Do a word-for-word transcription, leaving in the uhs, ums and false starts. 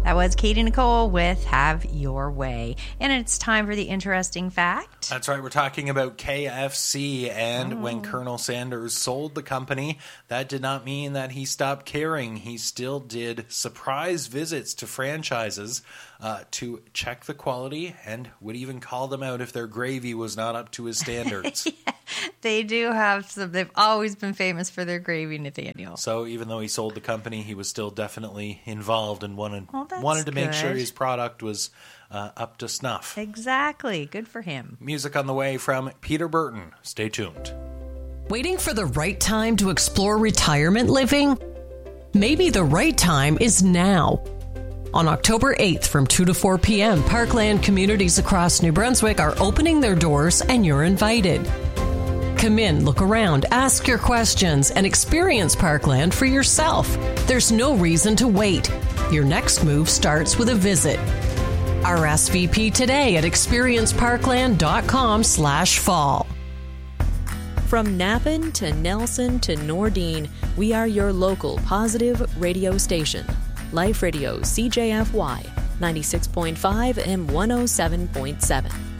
That was Katie Nicole with Have Your Way. And it's time for the interesting fact. That's right. We're talking about K F C. And oh. when Colonel Sanders sold the company, that did not mean that he stopped caring. He still did surprise visits to franchises uh, to check the quality and would even call them out if their gravy was not up to his standards. Yeah, they do have some. They've always been famous for their gravy, Nathaniel. So even though he sold the company, he was still definitely involved and wanted, well, wanted to good. make sure his product was uh, up to snuff. Exactly. Good for him. Music on the way from Peter Burton. Stay tuned. Waiting for the right time to explore retirement living? Maybe the right time is now. On October eighth from two to four p.m., Parkland communities across New Brunswick are opening their doors and you're invited. Come in, look around, ask your questions, and experience Parkland for yourself. There's no reason to wait. Your next move starts with a visit. R S V P today at experienceparkland.com slash fall. From Napan to Nelson to Nordine, we are your local positive radio station. Life Radio C J F Y ninety-six point five and one oh seven point seven.